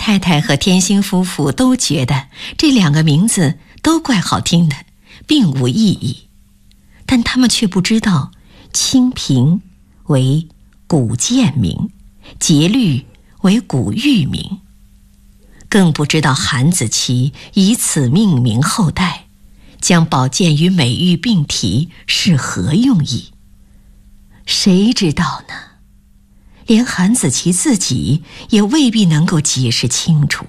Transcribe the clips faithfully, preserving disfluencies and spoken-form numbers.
太太和天星夫妇都觉得这两个名字都怪好听的，并无异议，但他们却不知道清平为古建名，节律为古玉名，更不知道韩子琪以此命名后代，将保健与美玉并提是何用意？谁知道呢？连韩子琪自己也未必能够解释清楚。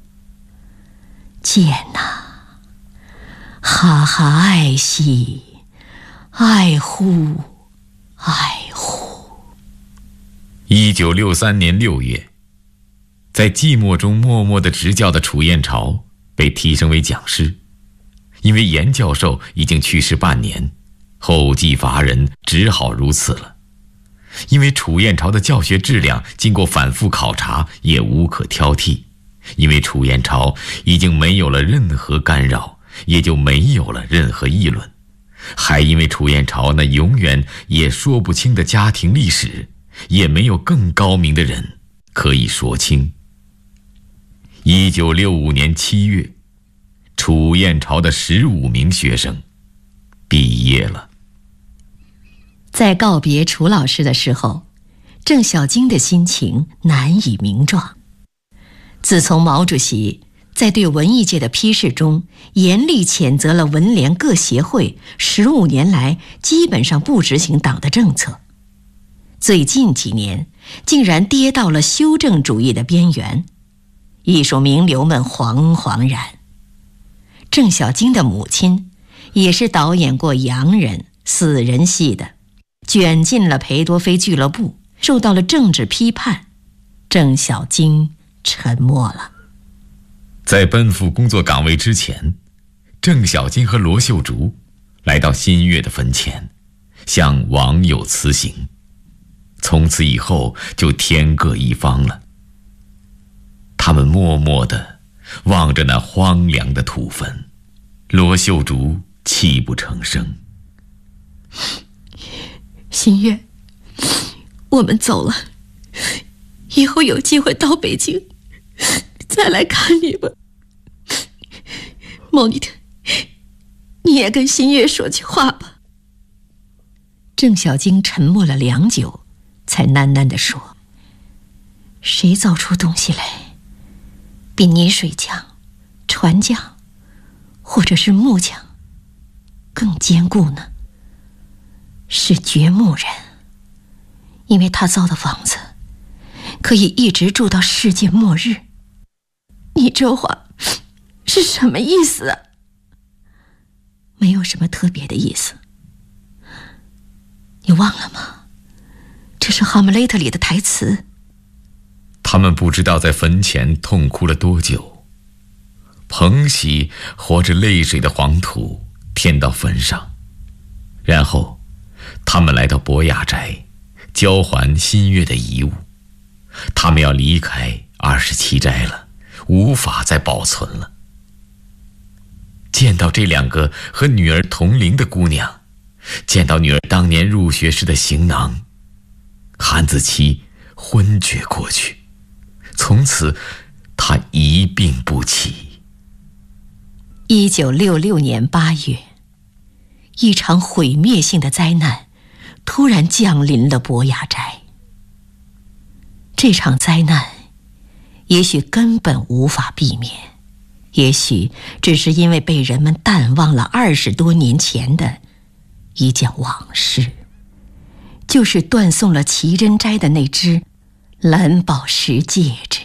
剑哪，哈哈爱兮，爱乎爱乎。 一九六三年六月，在寂寞中默默地执教的楚彦朝被提升为讲师，因为严教授已经去世半年，后继乏人，只好如此了。因为楚彦朝的教学质量经过反复考察，也无可挑剔，因为楚彦朝已经没有了任何干扰，也就没有了任何议论，还因为楚彦朝那永远也说不清的家庭历史，也没有更高明的人可以说清。一九六五年七月，楚彦朝的十五名学生毕业了。 在告别楚老师的时候，郑小京的心情难以名状。自从毛主席在对文艺界的批示中严厉谴责了文联各协会十五年来基本上不执行党的政策，最近几年竟然跌到了修正主义的边缘，艺术名流们惶惶然。郑小京的母亲也是导演过洋人、死人戏的，卷进了裴多菲俱乐部，受到了政治批判。郑小京沉默了。 在奔赴工作岗位之前，郑小京和罗秀竹来到新月的坟前，向网友辞行，从此以后就天各一方了。他们默默地望着那荒凉的土坟，罗秀竹泣不成声。 新月，我们走了，以后有机会到北京再来看你们。莫尼特，你也跟新月说句话吧。郑小京沉默了良久，才喃喃地说：谁造出东西来比泥水匠、船匠或者是木匠更坚固呢？是掘墓人，因为他造的房子可以一直住到世界末日。你这话是什么意思啊？没有什么特别的意思。你忘了吗？这是《哈姆雷特》里的台词。 他们不知道在坟前痛哭了多久，捧起活着泪水的黄土填到坟上，然后他们来到博雅宅，交还新月的遗物。他们要离开二十七斋了，无法再保存了。见到这两个和女儿同龄的姑娘，见到女儿当年入学时的行囊，韩子琪昏厥过去，从此她一病不起。 一九六六年八月，一场毁灭性的灾难突然降临了博雅斋。这场灾难也许根本无法避免，也许只是因为被人们淡忘了二十多年前的一件往事，就是断送了齐真斋的那只蓝宝石戒指。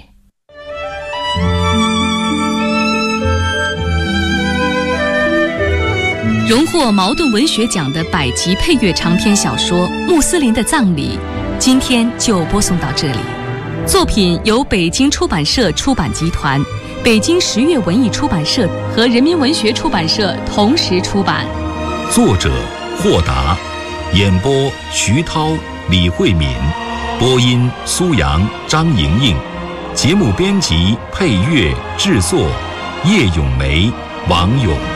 荣获茅盾文学奖的百集配乐长篇小说《穆斯林的葬礼》，今天就播送到这里。作品由北京出版社出版集团、北京十月文艺出版社和人民文学出版社同时出版。 作者霍达，演播徐涛、李慧敏，播音苏阳、张莹莹，节目编辑、配乐、制作叶咏梅、王咏。